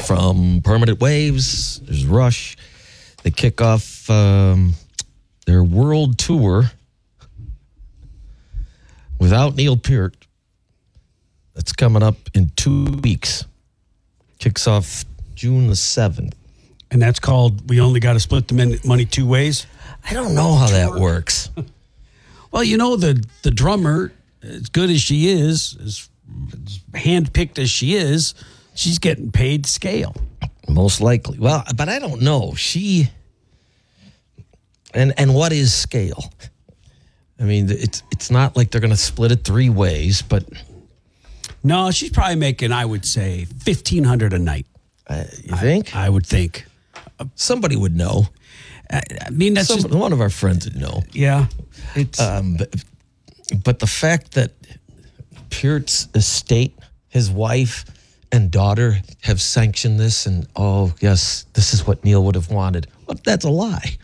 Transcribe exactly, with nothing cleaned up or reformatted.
from Permanent Waves. There's Rush. They kick off um, their world tour without Neil Peart. That's coming up in two weeks. Kicks off June the seventh. And that's called We Only Got to Split the Money Two Ways? I don't know how that works. Well, you know, the, the drummer, as good as she is, as, as handpicked as she is, she's getting paid scale. Most likely. Well, but I don't know. She... And and what is scale? I mean, it's it's not like they're going to split it three ways, but... No, she's probably making, I would say, fifteen hundred dollars a night. Uh, you think? I, I would think. Somebody would know. I, I mean, that's Some, just... One of our friends would know. Yeah. It's... Um, but, but the fact that Peart's estate, his wife and daughter have sanctioned this and, oh, yes, this is what Neil would have wanted. Well, that's a lie.